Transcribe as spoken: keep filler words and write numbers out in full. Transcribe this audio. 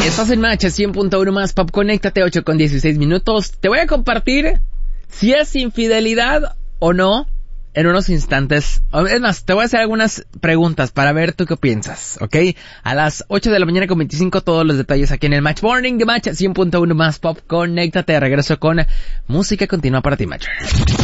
Estás en Match cien punto uno más Pop, conéctate, ocho con dieciséis minutos. Te voy a compartir si es infidelidad o no en unos instantes. Es más, te voy a hacer algunas preguntas para ver tú qué piensas, ¿ok? A las ocho de la mañana con veinticinco, todos los detalles aquí en el Match Morning de Match cien punto uno más Pop. Conéctate, regreso con música continua para ti, Match.